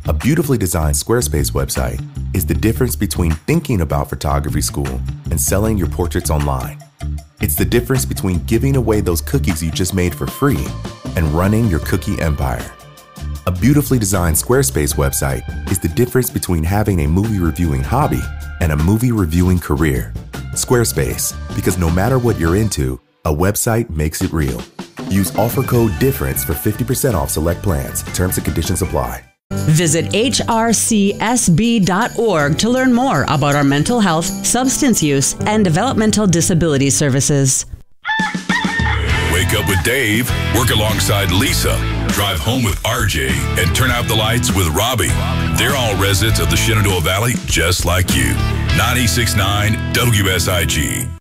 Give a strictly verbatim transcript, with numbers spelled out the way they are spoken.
A beautifully designed Squarespace website is the difference between thinking about photography school and selling your portraits online. It's the difference between giving away those cookies you just made for free and running your cookie empire. A beautifully designed Squarespace website is the difference between having a movie reviewing hobby and a movie reviewing career. Squarespace, because no matter what you're into, a website makes it real. Use offer code DIFFERENCE for fifty percent off select plans. Terms and conditions apply. Visit H R C S B dot org to learn more about our mental health, substance use, and developmental disability services. Wake up with Dave, work alongside Lisa, drive home with R J, and turn out the lights with Robbie. They're all residents of the Shenandoah Valley, just like you. ninety-six point nine W S I G.